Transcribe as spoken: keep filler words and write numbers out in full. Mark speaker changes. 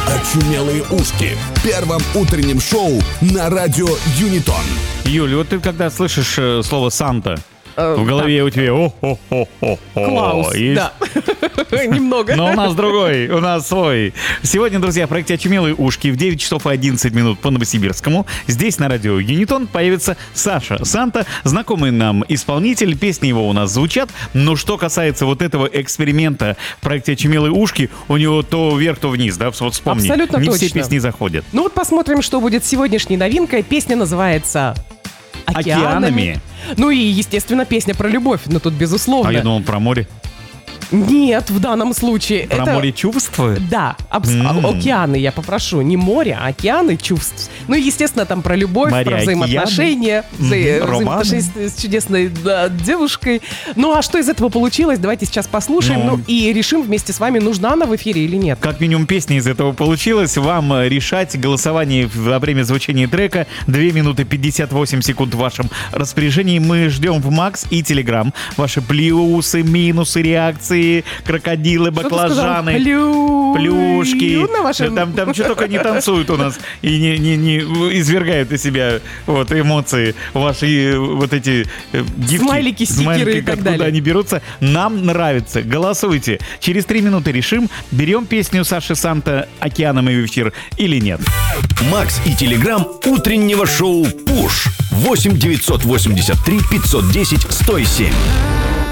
Speaker 1: «Очумелые ушки» в первом утреннем шоу на радио Юнитон.
Speaker 2: Юль, вот ты когда слышишь э, слово «Санта», э, в голове да. у тебя о-хо-хо-хо.
Speaker 3: Клаус,
Speaker 2: есть?
Speaker 3: да. Немного.
Speaker 2: Но у нас другой, у нас свой. Сегодня, друзья, в проекте «Очумелые ушки» в девять часов одиннадцать минут по Новосибирскому здесь на радио Юнитон появится Саша Санта, знакомый нам исполнитель. Песни его у нас звучат. Но что касается вот этого эксперимента в проекте «Очумелые ушки», у него то вверх, то вниз, да? Вот вспомни.
Speaker 3: Абсолютно
Speaker 2: Не
Speaker 3: точно.
Speaker 2: все песни заходят.
Speaker 3: Ну вот посмотрим, что будет сегодняшней новинкой. Песня называется «Океанами».
Speaker 2: «Океанами».
Speaker 3: Ну и, естественно, песня про любовь, но тут безусловно.
Speaker 2: А я думал про море.
Speaker 3: Нет, в данном случае.
Speaker 2: Про
Speaker 3: это...
Speaker 2: море чувств?
Speaker 3: Да, абс...
Speaker 2: Mm.
Speaker 3: океаны, я попрошу. Не море, а океаны чувств. Ну и, естественно, там про любовь,
Speaker 2: Моря,
Speaker 3: про взаимоотношения, вза...
Speaker 2: mm-hmm.
Speaker 3: взаимоотношения с, с чудесной да, девушкой. Ну а что из этого получилось, давайте сейчас послушаем.
Speaker 2: Ну...
Speaker 3: Ну и решим вместе с вами, нужна она в эфире или нет.
Speaker 2: Как минимум песня из этого получилась. Вам решать. Голосование во время звучания трека. две минуты пятьдесят восемь секунд в вашем распоряжении. Мы ждем в Макс и Телеграм ваши плюсы, минусы, реакции, крокодилы, баклажаны,
Speaker 3: Плю...
Speaker 2: плюшки.
Speaker 3: Вашем...
Speaker 2: Там, там что только не танцуют у нас и не, не, не извергают из себя вот, эмоции. Ваши вот эти гифки.
Speaker 3: Смайлики, стикеры
Speaker 2: смайлики,
Speaker 3: и так
Speaker 2: откуда
Speaker 3: далее.
Speaker 2: они берутся. Нам нравится. Голосуйте. Через три минуты решим, берем песню Саши Санта «Океанами» в эфир или нет.
Speaker 1: Макс и Телеграм утреннего шоу «Пуш» восемь девятьсот восемьдесят три пятьсот десять сто семь.